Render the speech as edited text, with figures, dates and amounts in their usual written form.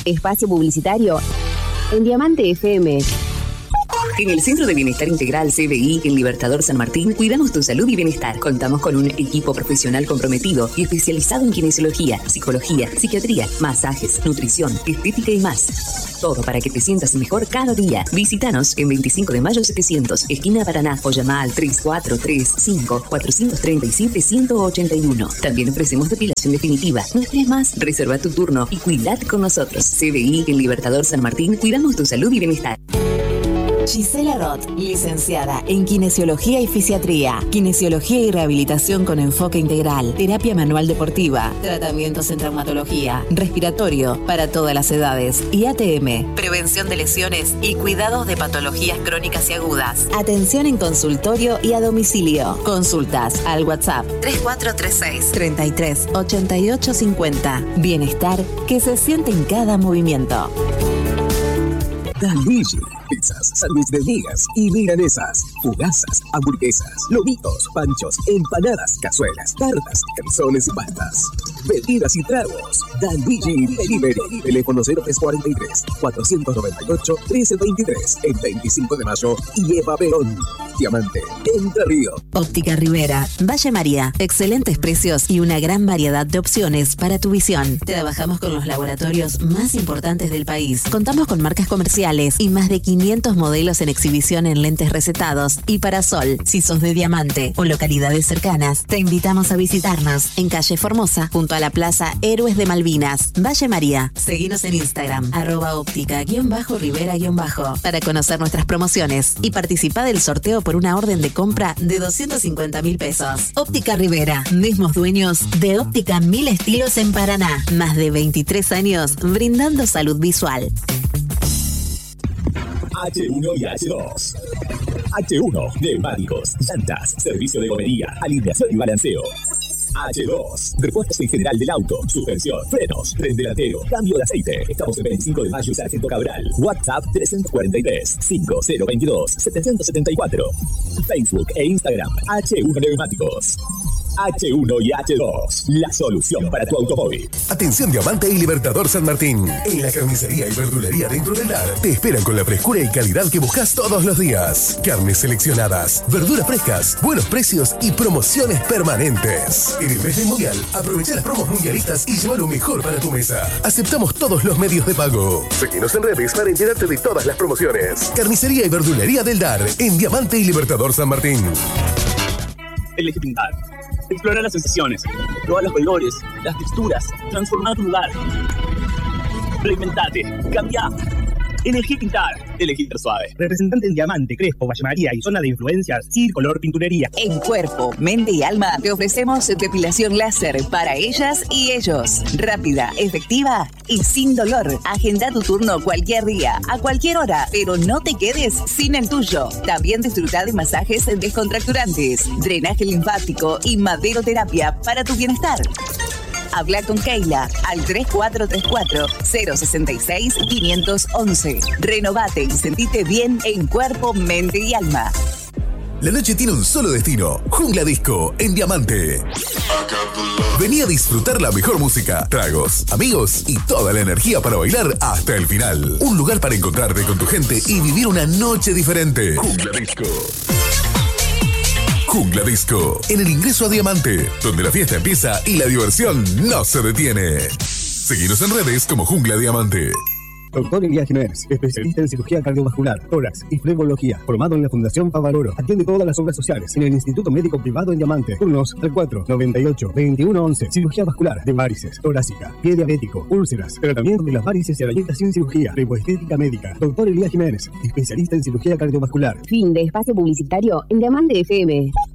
Espacio publicitario en Diamante FM. En el Centro de Bienestar Integral CBI, en Libertador San Martín, cuidamos tu salud y bienestar. Contamos con un equipo profesional comprometido y especializado en kinesiología, psicología, psiquiatría, masajes, nutrición, estética y más. Todo para que te sientas mejor cada día. Visítanos en 25 de mayo 700, esquina Paraná, o llama al 3435-437-181. También ofrecemos depilación definitiva. No esperes más, reserva tu turno y cuídate con nosotros. CBI, en Libertador San Martín, cuidamos tu salud y bienestar. Gisela Roth, licenciada en Kinesiología y Fisiatría, Kinesiología y Rehabilitación con enfoque integral, Terapia Manual Deportiva, Tratamientos en Traumatología, Respiratorio para todas las edades y ATM, Prevención de lesiones y cuidados de patologías crónicas y agudas. Atención en consultorio y a domicilio. Consultas al WhatsApp 3436 33 88 50. Bienestar que se siente en cada movimiento. Dalville. Pizzas, sándwiches de migas y milanesas, fugazas, hamburguesas, lomitos, panchos, empanadas, cazuelas, tartas, calzones y pastas. Bebidas y tragos. Dalville Delivery. Teléfono 0343-498-1323. El 25 de mayo y Eva Perón. Diamante, Entre Río. Óptica Rivera, Valle María. Excelentes precios y una gran variedad de opciones para tu visión. Trabajamos con los laboratorios más importantes del país. Contamos con marcas comerciales y más de 500 modelos en exhibición en lentes recetados y para sol. Si sos de Diamante o localidades cercanas, te invitamos a visitarnos en calle Formosa, junto a la Plaza Héroes de Malvinas, Valle María. Seguinos en Instagram, @óptica_rivera_ para conocer nuestras promociones y participa del sorteo por una orden de compra de 250.000 pesos. Óptica Rivera, mismos dueños de Óptica 1000 Estilos en Paraná. Más de 23 años brindando salud visual. H1 y H2. H1, neumáticos, llantas, servicio de gomería, alineación y balanceo. H2, repuestos en general del auto, suspensión, frenos, tren delantero, cambio de aceite. Estamos en 25 de mayo y Sargento Cabral. WhatsApp 343-5022-774. Facebook e Instagram H1 Neumáticos. H1 y H2, la solución para tu automóvil. Atención Diamante y Libertador San Martín. En la carnicería y verdulería Dentro del Lar te esperan con la frescura y calidad que buscas todos los días. Carnes seleccionadas, verduras frescas, buenos precios y promociones permanentes. En el mes del mundial, aprovecha las promos mundialistas y lleva lo mejor para tu mesa. Aceptamos todos los medios de pago. Seguinos en redes para enterarte de todas las promociones. Carnicería y verdulería del Dar, en Diamante y Libertador San Martín. Elegí pintar. Explorar las sensaciones, probar los colores, las texturas, transformar tu lugar. Reinventate, cambia. Elegí pintar, elegí ser suave. Representante en Diamante, Crespo, Valle María y zona de influencias, Cir Color Pinturería. En Cuerpo, Mente y Alma te ofrecemos depilación láser para ellas y ellos. Rápida, efectiva y sin dolor. Agenda tu turno cualquier día, a cualquier hora, pero no te quedes sin el tuyo. También disfruta de masajes descontracturantes, drenaje linfático y maderoterapia para tu bienestar. Habla con Keila al 3434-066-511. Renovate y sentite bien en cuerpo, mente y alma. La noche tiene un solo destino, Jungla Disco, en Diamante. Vení a disfrutar la mejor música, tragos, amigos y toda la energía para bailar hasta el final. Un lugar para encontrarte con tu gente y vivir una noche diferente. Jungla Disco. Jungla Disco, en el ingreso a Diamante, donde la fiesta empieza y la diversión no se detiene. Seguinos en redes como Jungla Diamante. Doctor Elías Jiménez, especialista en cirugía cardiovascular, tórax y flebología, formado en la Fundación Favaloro. Atiende todas las obras sociales en el Instituto Médico Privado en Diamante. Turnos al 498-2111. Cirugía vascular de varices, torácica, pie diabético, úlceras, tratamiento de las varices y rayeta sin cirugía, riboestética médica. Doctor Elías Jiménez, especialista en cirugía cardiovascular. Fin de espacio publicitario en Diamante FM.